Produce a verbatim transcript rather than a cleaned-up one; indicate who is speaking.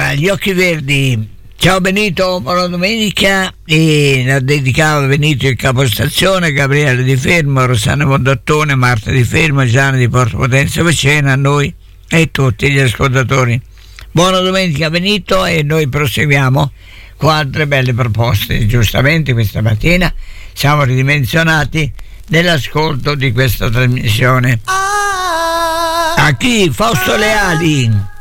Speaker 1: Allora, gli occhi verdi. Ciao Benito, buona domenica, e la dedicavo a Benito il capostazione, Gabriele di Fermo, Rossana Mondattone, Marta di Fermo, Gianna di Porto Potenza Vicena, a noi e tutti gli ascoltatori. Buona domenica Benito, e noi proseguiamo con altre belle proposte. Giustamente questa mattina siamo ridimensionati nell'ascolto di questa trasmissione. A chi? Fausto Leali.